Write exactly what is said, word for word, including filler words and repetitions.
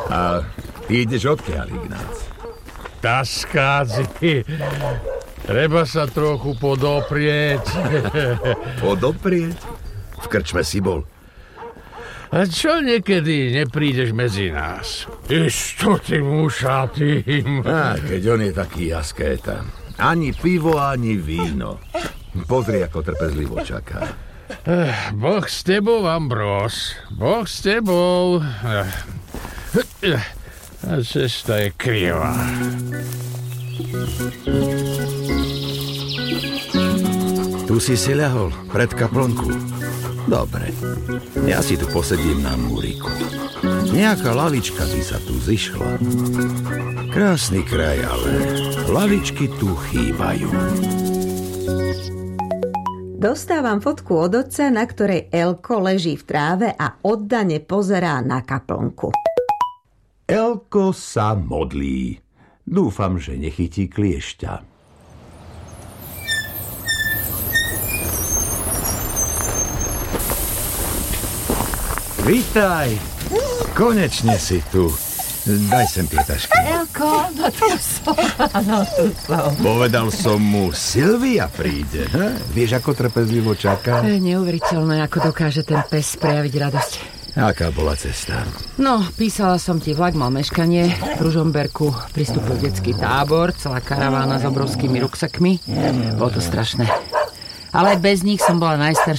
A ty ideš odkiaľ, Ignác? Taskáci. Treba sa trochu podoprieť. Podoprieť? V krčme si bol. A čo niekedy neprídeš medzi nás? Isto tým ušatým. Á, keď on je taký askéta. Ani pivo, ani víno. Pozri, ako trpezlivo čaká. Boh s tebou, Ambrós. Boh s tebou. A cesta je krivá. Tu si si ľahol, pred kaplnku. Dobre, ja si tu posedím na múriku. Nejaká lavička by sa tu zišla. Krásny kraj, ale lavičky tu chýbajú. Dostávam fotku od otca, na ktorej Elko leží v tráve a oddane pozerá na kaplnku. Elko sa modlí. Dúfam, že nechytí kliešťa. Vítaj! Konečne si tu. Daj sem tie tašky. Elko, no tu som, no tu som. Povedal som mu, Silvia príde. Ha? Vieš, ako trpezlivo čaká? To je neuveriteľné, ako dokáže ten pes prejaviť radosť. Aká bola cesta? No, písala som ti, vlak mal meškanie. V Ružomberku pristúpil detský tábor, celá karavána s obrovskými ruksakmi. Bolo to strašné. Ale bez nich som bola najstaršia